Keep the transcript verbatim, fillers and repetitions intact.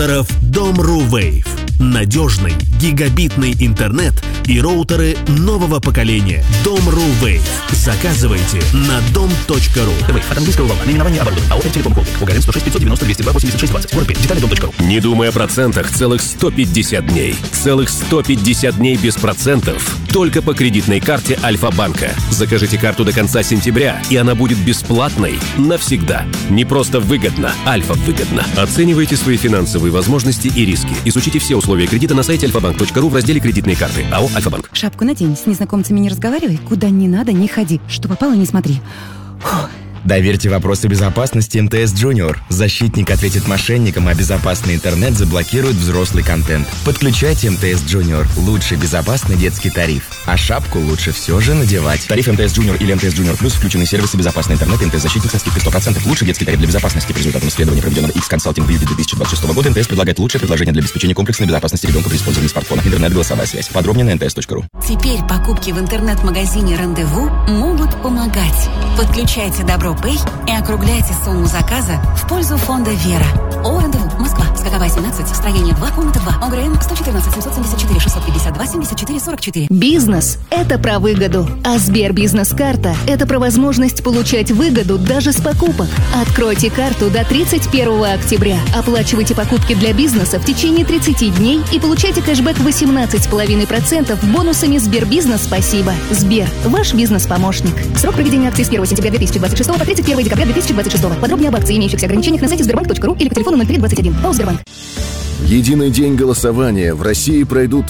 роутеров Dom.ru Wave. Надежный гигабитный интернет и роутеры нового поколения. Dom.ru Wave. Заказывайте на дом точка ру. Wave от английского волна. Наименование оборудования. АО «Телеком Холдинг». Гагарин сто шесть пятьсот девяносто двести два восемьдесят шесть двадцать. Город Пермь. Детали дом точка ру. Не думай о процентах целых сто пятьдесят дней. Целых сто пятьдесят дней без процентов. Только по кредитной карте Альфа-банка. Закажите карту до конца сентября, и она будет бесплатной навсегда. Не просто выгодно, Альфа выгодно. Оценивайте свои финансовые возможности и риски. Изучите все условия кредита на сайте альфа банк точка ру в разделе «Кредитные карты». АО «Альфа-банк». Шапку надень, с незнакомцами не разговаривай, куда не надо, не ходи. Что попало, не смотри. Фух. Доверьте вопросы безопасности эм тэ эс Junior. Защитник ответит мошенникам, а безопасный интернет заблокирует взрослый контент. Подключайте эм тэ эс Junior. Лучший безопасный детский тариф. А шапку лучше все же надевать. Тариф эм тэ эс Junior или эм тэ эс Junior Plus включены сервисы безопасный интернет и эм тэ эс-защитник со скидкой сто процентов. Лучший детский тариф для безопасности. По результатам исследования, проведенного X-Consulting в июле две тысячи двадцать шестого года, эм тэ эс предлагает лучшее предложение для обеспечения комплексной безопасности ребенка при использовании смартфона. Интернет, голосовая связь. Подробнее на эн тэ эс точка ру. Теперь покупки в интернет-магазине «Рандеву» могут помогать. Подключайте Добро Пэй и округляйте сумму заказа в пользу фонда «Вера». О, «Рандеву», Москва, Скаковая, семнадцать, строение два, комната два, ОГРН сто четырнадцать семьсот семьдесят четыре шестьсот пятьдесят два семьдесят четыре сорок четыре. Бизнес – это про выгоду, а Сбер Бизнес-карта – это про возможность получать выгоду даже с покупок. Откройте карту до тридцать первого октября, оплачивайте покупки для бизнеса в течение тридцати дней и получайте кэшбэк восемнадцать целых пять десятых процента бонусами Сбербизнес «Спасибо». Сбер – ваш бизнес-помощник. Срок проведения акции с первого сентября две тысячи двадцать шестого по тридцать первого декабря две тысячи двадцать шестого. Подробнее об акции и имеющихся ограничениях на сайте сбербанк точка ру или по телефону ноль три двадцать один. ПАО «Сбербанк». Единый день голосования. В России пройдут